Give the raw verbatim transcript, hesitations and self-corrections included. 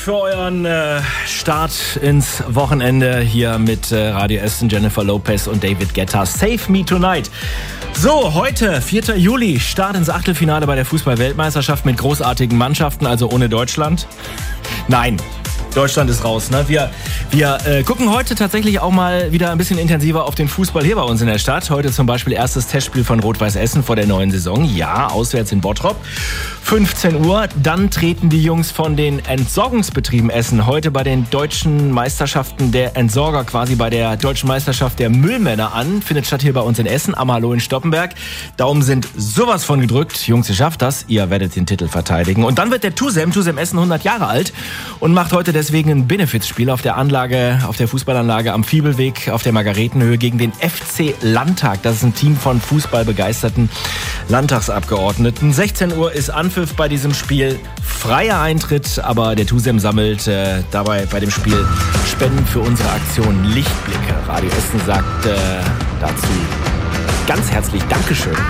Für euren äh, Start ins Wochenende hier mit äh, Radio Essen, Jennifer Lopez und David Guetta. Save Me Tonight. So, heute, vierter Juli, Start ins Achtelfinale bei der Fußball-Weltmeisterschaft mit großartigen Mannschaften, also ohne Deutschland. Nein, Deutschland ist raus. Ne? Wir, wir äh, gucken heute tatsächlich auch mal wieder ein bisschen intensiver auf den Fußball hier bei uns in der Stadt. Heute zum Beispiel erstes Testspiel von Rot-Weiß Essen vor der neuen Saison. Ja, auswärts in Bottrop. fünfzehn Uhr, dann treten die Jungs von den Entsorgungsbetrieben Essen heute bei den deutschen Meisterschaften der Entsorger, quasi bei der deutschen Meisterschaft der Müllmänner an. Findet statt hier bei uns in Essen, am Hallo in Stoppenberg. Daumen sind sowas von gedrückt. Jungs, ihr schafft das. Ihr werdet den Titel verteidigen. Und dann wird der Tusem, Tusem Essen hundert Jahre alt und macht heute deswegen ein Benefizspiel auf der Anlage, auf der Fußballanlage am Fiebelweg auf der Margaretenhöhe gegen den F C Landtag. Das ist ein Team von fußballbegeisterten Landtagsabgeordneten. sechzehn Uhr ist Anpfiff bei diesem Spiel. Freier Eintritt, aber der Tusem sammelt äh, dabei bei dem Spiel Spenden für unsere Aktion Lichtblicke. Radio Essen sagt äh, dazu ganz herzlich Dankeschön.